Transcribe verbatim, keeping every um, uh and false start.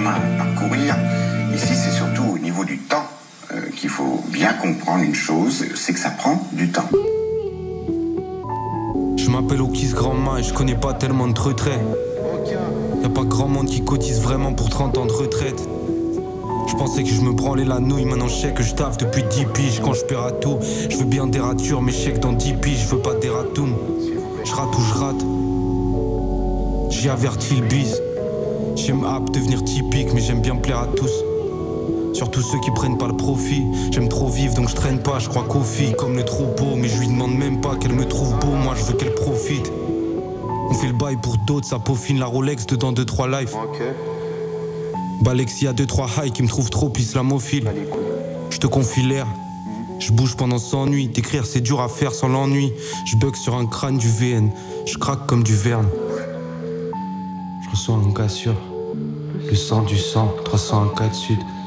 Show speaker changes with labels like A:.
A: chemin à parcourir. Ici, c'est surtout au niveau du temps euh, qu'il faut bien comprendre une chose, c'est que ça prend du temps.
B: Je m'appelle Okis Grandma et je connais pas tellement de retraits. Y'a pas grand monde qui cotise vraiment pour trente ans de retraite. Je pensais que je me branlais la nouille, maintenant je sais que je taffe depuis dix piges. Quand je perds à tout, je veux bien des ratures, mais je sais que dans dix piges, je veux pas des ratoums. Je rate ou je rate. J'ai averti le bise. J'aime apte devenir typique, mais j'aime bien plaire à tous. Surtout ceux qui prennent pas le profit. J'aime trop vivre donc je traîne pas, je crois qu'aux filles comme le troupeau. Mais je lui demande même pas qu'elle me trouve beau, moi je veux qu'elle profite. On fait le bail pour d'autres, ça peaufine la Rolex dedans deux trois lives. Okay. Balexi y a deux trois high qui me trouvent trop islamophile. Je te confie l'air, je bouge pendant cent nuits. D'écrire c'est dur à faire sans l'ennui. Je bug sur un crâne du V N, je craque comme du verne. Je reçois un cassure, le sang du sang, trois cent un quatre sud.